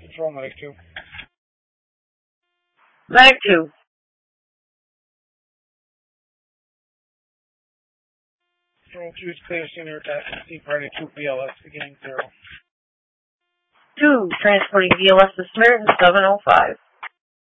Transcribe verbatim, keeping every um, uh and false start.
Control Medic two. Medic two. Control two is clear senior attack. Steam Party two B L S beginning zero. two, transporting B L S to Smyrna seven oh five.